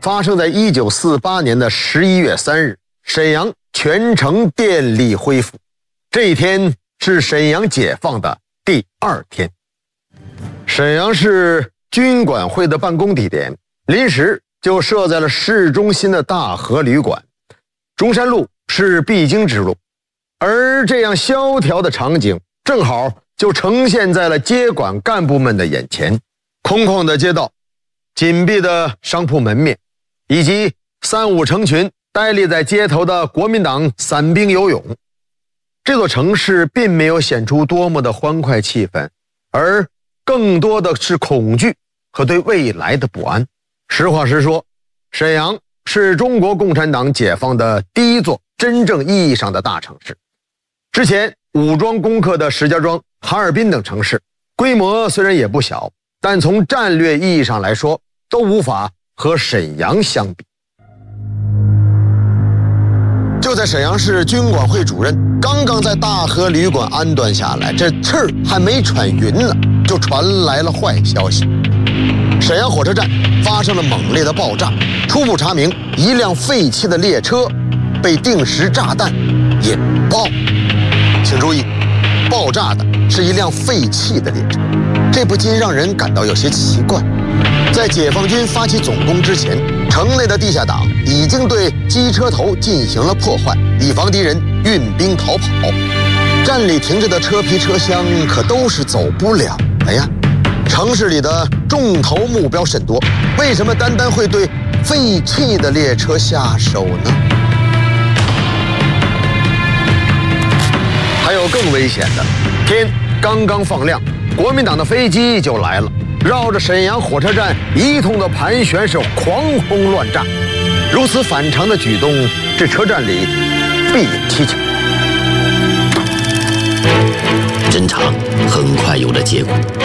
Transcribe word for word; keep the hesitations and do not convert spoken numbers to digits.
发生在一九四八年的十一月三日，沈阳全城电力恢复。这一天是沈阳解放的第二天。沈阳市军管会的办公地点临时就设在了市中心的大和旅馆，中山路是必经之路，而这样萧条的场景正好就呈现在了接管干部们的眼前。空旷的街道，紧闭的商铺门面，以及三五成群呆立在街头的国民党散兵游勇，这座城市并没有显出多么的欢快气氛，而更多的是恐惧和对未来的不安。实话实说，沈阳是中国共产党解放的第一座真正意义上的大城市。之前武装攻克的石家庄、哈尔滨等城市规模虽然也不小，但从战略意义上来说都无法和沈阳相比。就在沈阳市军管会主任刚刚在大和旅馆安顿下来，这气儿还没喘匀呢，就传来了坏消息。沈阳火车站发生了猛烈的爆炸，初步查明一辆废弃的列车被定时炸弹引爆。请注意，爆炸的是一辆废弃的列车，这不禁让人感到有些奇怪。在解放军发起总攻之前，城内的地下党已经对机车头进行了破坏，以防敌人运兵逃跑。站里停着的车皮车厢可都是走不了了呀。城市里的重头目标甚多，为什么单单会对废弃的列车下手呢？还有更危险的，天刚刚放亮，国民党的飞机就来了，绕着沈阳火车站一通的盘旋，是狂轰乱炸。如此反常的举动，这车站里必有蹊跷。 侦查很快有了结果。